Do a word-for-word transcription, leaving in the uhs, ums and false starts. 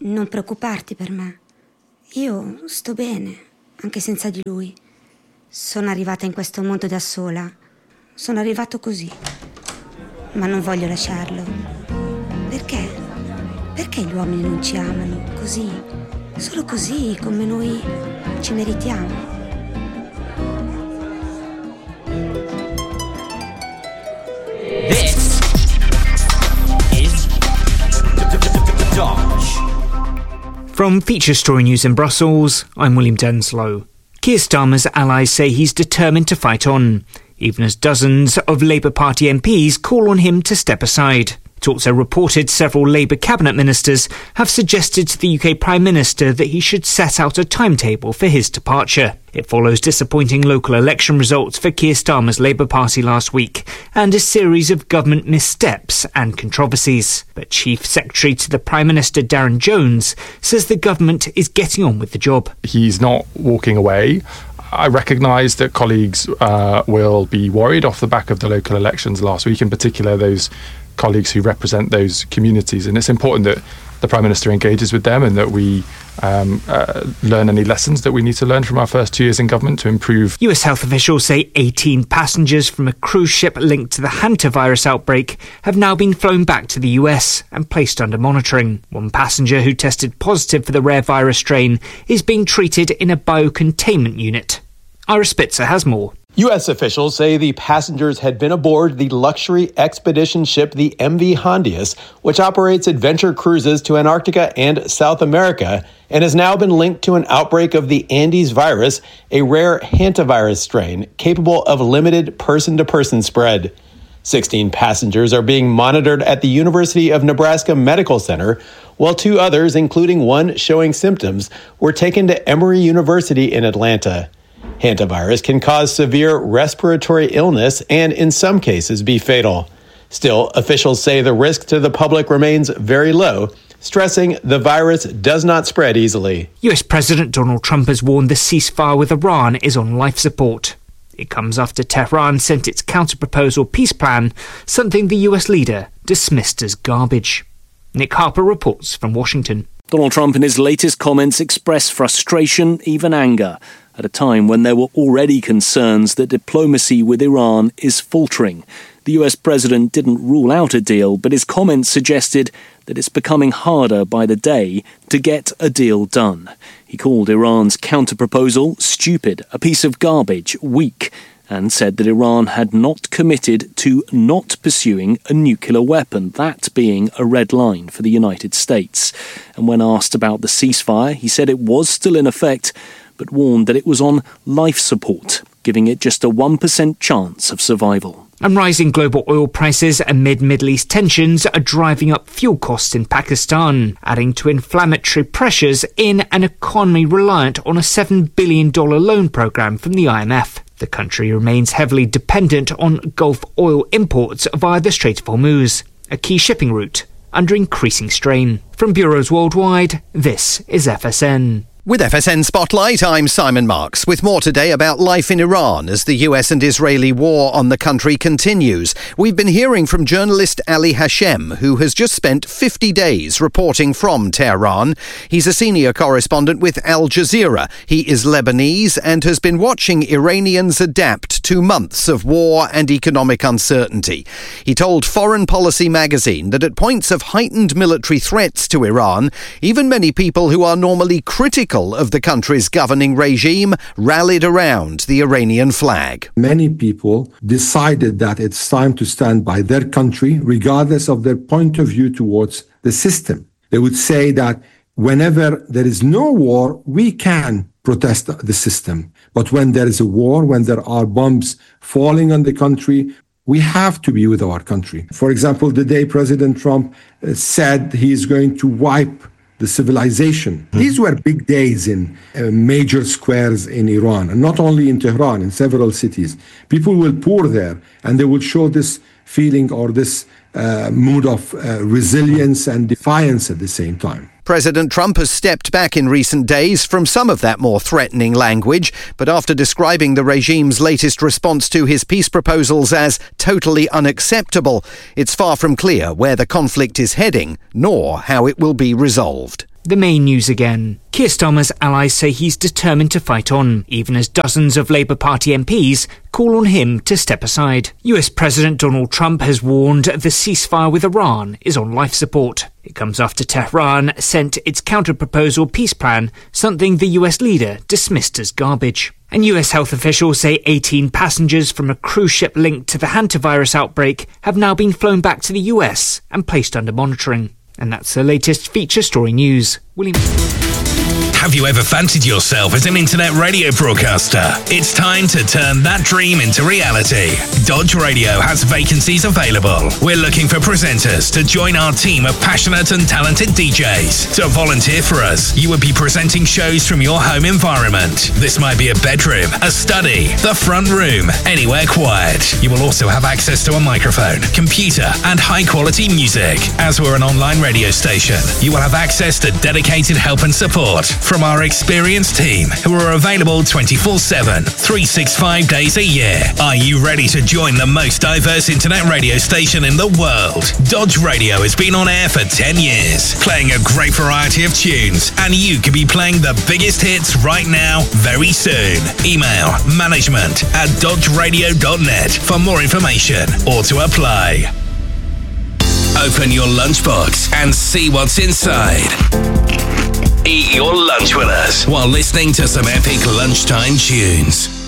Non preoccuparti per me. Io sto bene, anche senza di lui. Sono arrivata in questo mondo da sola. Sono arrivato così. Ma non voglio lasciarlo. Perché? Perché gli uomini non ci amano così? Solo così, come noi ci meritiamo. This is Dodge. From Feature Story News in Brussels, I'm William Denslow. Keir Starmer's allies say he's determined to fight on, even as dozens of Labour Party M Ps call on him to step aside. It's also reported several Labour cabinet ministers have suggested to the U K Prime Minister that he should set out a timetable for his departure. It follows disappointing local election results for Keir Starmer's Labour Party last week and a series of government missteps and controversies. But Chief Secretary to the Prime Minister Darren Jones says the government is getting on with the job. He's not walking away. I recognise that colleagues uh, will be worried off the back of the local elections last week, in particular those colleagues who represent those communities, and it's important that the Prime Minister engages with them and that we um, uh, learn any lessons that we need to learn from our first two years in government to improve. U S health officials say eighteen passengers from a cruise ship linked to the hantavirus outbreak have now been flown back to the U S and placed under monitoring. One passenger who tested positive for the rare virus strain is being treated in a biocontainment unit. Ira Spitzer has more. U S officials say the passengers had been aboard the luxury expedition ship the M V Hondius, which operates adventure cruises to Antarctica and South America, and has now been linked to an outbreak of the Andes virus, a rare hantavirus strain capable of limited person-to-person spread. sixteen passengers are being monitored at the University of Nebraska Medical Center, while two others, including one showing symptoms, were taken to Emory University in Atlanta. Hantavirus can cause severe respiratory illness and, in some cases, be fatal. Still, officials say the risk to the public remains very low, stressing the virus does not spread easily. U S President Donald Trump has warned the ceasefire with Iran is on life support. It comes after Tehran sent its counter-proposal peace plan, something the U S leader dismissed as garbage. Nick Harper reports from Washington. Donald Trump in his latest comments expressed frustration, even anger, at a time when there were already concerns that diplomacy with Iran is faltering. The U S president didn't rule out a deal, but his comments suggested that it's becoming harder by the day to get a deal done. He called Iran's counter-proposal stupid, a piece of garbage, weak, and said that Iran had not committed to not pursuing a nuclear weapon, that being a red line for the United States. And when asked about the ceasefire, he said it was still in effect, but warned that it was on life support, giving it just a one percent chance of survival. And rising global oil prices amid Middle East tensions are driving up fuel costs in Pakistan, adding to inflammatory pressures in an economy reliant on a seven billion dollars loan programme from the I M F. The country remains heavily dependent on Gulf oil imports via the Strait of Hormuz, a key shipping route, under increasing strain. From bureaus worldwide, this is F S N. With F S N Spotlight, I'm Simon Marks, with more today about life in Iran as the U S and Israeli war on the country continues. We've been hearing from journalist Ali Hashem, who has just spent fifty days reporting from Tehran. He's a senior correspondent with Al Jazeera. He is Lebanese and has been watching Iranians adapt to months of war and economic uncertainty. He told Foreign Policy magazine that at points of heightened military threats to Iran, even many people who are normally critical of the country's governing regime rallied around the Iranian flag. Many people decided that it's time to stand by their country, regardless of their point of view towards the system. They would say that whenever there is no war, we can protest the system. But when there is a war, when there are bombs falling on the country, we have to be with our country. For example, the day President Trump said he is going to wipe the civilization. These were big days in uh, major squares in Iran, and not only in Tehran, in several cities. People will pour there, and they will show this feeling or this uh, mood of uh, resilience and defiance at the same time. President Trump has stepped back in recent days from some of that more threatening language, but after describing the regime's latest response to his peace proposals as totally unacceptable, it's far from clear where the conflict is heading, nor how it will be resolved. The main news again. Keir Starmer's allies say he's determined to fight on, even as dozens of Labour Party M Ps call on him to step aside. U S President Donald Trump has warned the ceasefire with Iran is on life support. It comes after Tehran sent its counter-proposal peace plan, something the U S leader dismissed as garbage. And U S health officials say eighteen passengers from a cruise ship linked to the hantavirus outbreak have now been flown back to the U S and placed under monitoring. And that's the latest feature story news. William. Have you ever fancied yourself as an internet radio broadcaster? It's time to turn that dream into reality. Dodge Radio has vacancies available. We're looking for presenters to join our team of passionate and talented D Js. To volunteer for us, you would be presenting shows from your home environment. This might be a bedroom, a study, the front room, anywhere quiet. You will also have access to a microphone, computer, and high-quality music. As we're an online radio station, you will have access to dedicated help and support from our experienced team who are available twenty-four seven, three hundred sixty-five days a year. Are you ready to join the most diverse internet radio station in the world? Dodge Radio has been on air for ten years, playing a great variety of tunes, and you could be playing the biggest hits right now, very soon. Email management at dodge radio dot net for more information or to apply. Open your lunchbox and see what's inside. Eat your lunch with us while listening to some epic lunchtime tunes.